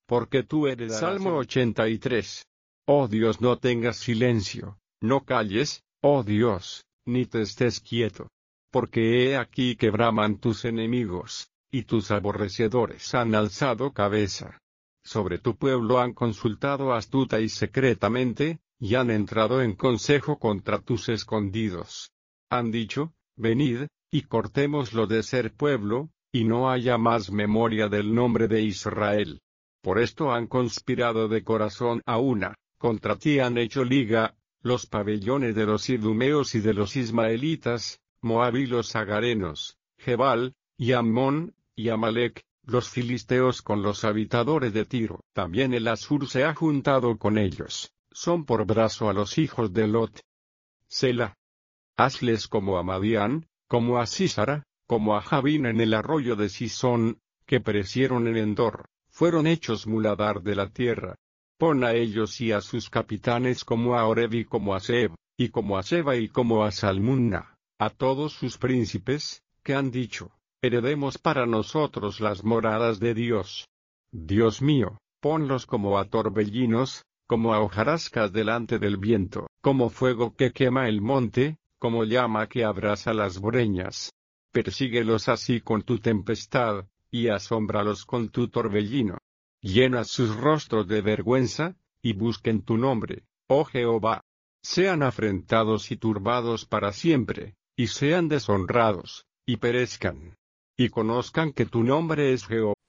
porque tú heredarás. Salmo 83. Oh Dios, no tengas silencio, no calles, oh Dios, ni te estés quieto. Porque he aquí que braman tus enemigos, y tus aborrecedores han alzado cabeza. Sobre tu pueblo han consultado astuta y secretamente, y han entrado en consejo contra tus escondidos. Han dicho, venid, y cortémoslo de ser pueblo, y no haya más memoria del nombre de Israel. Por esto han conspirado de corazón a una, contra ti han hecho liga, los pabellones de los idumeos y de los ismaelitas, Moab y los agarenos, Jebal, y Ammón, y Amalec, los filisteos con los habitadores de Tiro. También el Asur se ha juntado con ellos, son por brazo a los hijos de Lot. Selah. Hazles como a Madián, como a Sísara, como a Jabín en el arroyo de Sisón, que perecieron en Endor, fueron hechos muladar de la tierra. Pon a ellos y a sus capitanes como a Oreb y como a Seb, y como a Seba y como a Salmunna, a todos sus príncipes, que han dicho, heredemos para nosotros las moradas de Dios. Dios mío, ponlos como a torbellinos, como a hojarascas delante del viento, como fuego que quema el monte, como llama que abrasa las breñas. Persíguelos así con tu tempestad, y asómbralos con tu torbellino. Llena sus rostros de vergüenza, y busquen tu nombre, oh Jehová. Sean afrentados y turbados para siempre, y sean deshonrados, y perezcan. Y conozcan que tu nombre es Jehová.